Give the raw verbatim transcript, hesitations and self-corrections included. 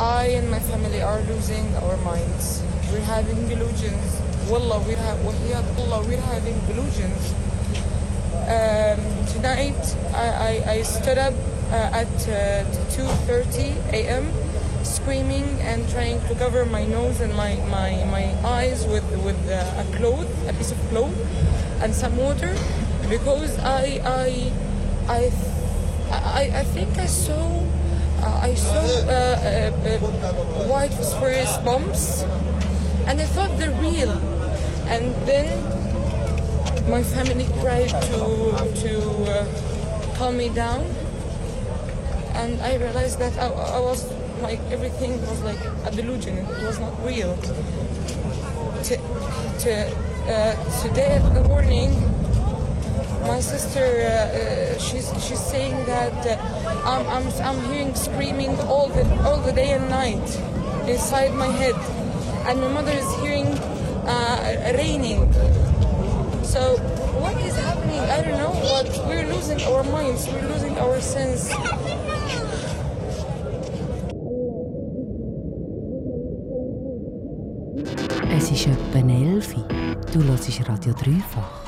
I and my family are losing our minds. We're having delusions. Wallah, we're, ha- wahiyat Allah, we're having delusions. Um, tonight, I, I, I stood up uh, at uh, two thirty a.m. screaming and trying to cover my nose and my, my, my eyes with, with uh, a cloth, a piece of cloth, and some water, because I I I I, I think I saw uh, I saw uh, uh, uh, white phosphorus bombs, and I thought they're real, and then my family tried to to uh, calm me down, and I realized that I, I was like, everything was like a delusion. It was not real. To, to, uh, today in the morning, my sister, uh, uh, she's she's saying that uh, I'm I'm I'm hearing screaming all the all the day and night inside my head, and my mother is hearing uh, raining. So what is happening? I don't know. But we're losing our minds. We're losing our sense. Es ist etwa elf. Du hörst Radio Dreifach.